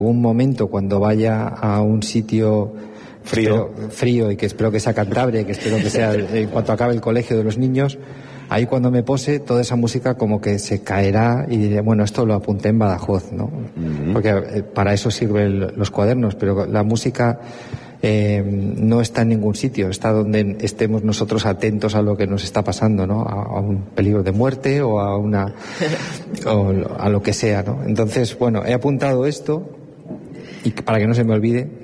Un momento cuando vaya a un sitio frío y que espero que sea Cantabria, que espero que sea en cuanto acabe el colegio de los niños, ahí cuando me pose toda esa música como que se caerá y diré, bueno, esto lo apunté en Badajoz, ¿no? Porque para eso sirven los cuadernos, pero la música no está en ningún sitio, está donde estemos nosotros atentos a lo que nos está pasando, ¿no? A un peligro de muerte o a o a lo que sea, ¿no? Entonces, bueno, he apuntado esto y para que no se me olvide.